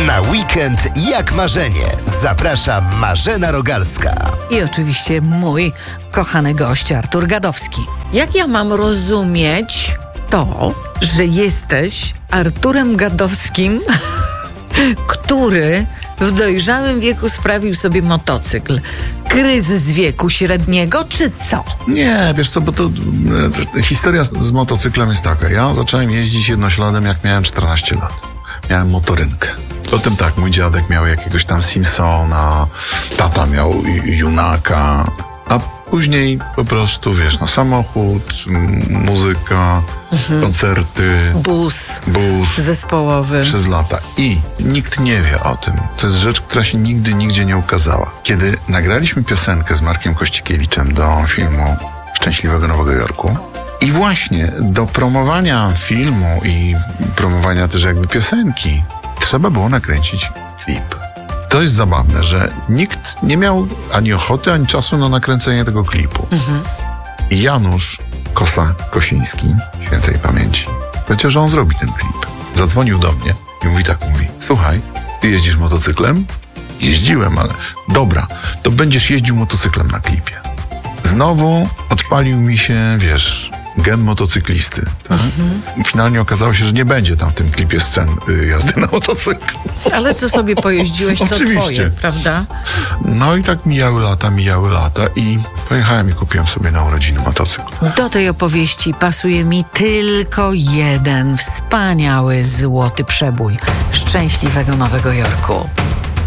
Na weekend jak marzenie. Zaprasza Marzena Rogalska. I oczywiście mój kochany gość Artur Gadowski. Jak ja mam rozumieć to, że jesteś Arturem Gadowskim, który w dojrzałym wieku sprawił sobie motocykl? Kryzys wieku średniego, czy co? Nie, wiesz co, bo to historia z motocyklem jest taka. Ja zacząłem jeździć jednośladem, jak miałem 14 lat. Miałem motorynkę. Potem tak, mój dziadek miał jakiegoś tam Simpsona, tata miał Junaka, a później po prostu, wiesz, samochód, muzyka, koncerty, Bus zespołowy. Przez lata. I nikt nie wie o tym. To jest rzecz, która się nigdy, nigdzie nie ukazała. Kiedy nagraliśmy piosenkę z Markiem Kościkiewiczem do filmu Szczęśliwego Nowego Jorku, i właśnie do promowania filmu i promowania też jakby piosenki trzeba było nakręcić klip. To jest zabawne, że nikt nie miał ani ochoty, ani czasu na nakręcenie tego klipu. I Janusz Kosiński, świętej pamięci, powiedział, że on zrobi ten klip. Zadzwonił do mnie i mówi: słuchaj, ty jeździsz motocyklem? Jeździłem, ale dobra, to będziesz jeździł motocyklem na klipie. Znowu odpalił mi się, wiesz, gen motocyklisty. Tak? Finalnie okazało się, że nie będzie tam w tym klipie scen jazdy na motocyklu. Ale co sobie pojeździłeś, to Oczywiście. twoje, prawda? No i tak mijały lata i pojechałem i kupiłem sobie na urodziny motocykl. Do tej opowieści pasuje mi tylko jeden wspaniały złoty przebój Szczęśliwego Nowego Jorku.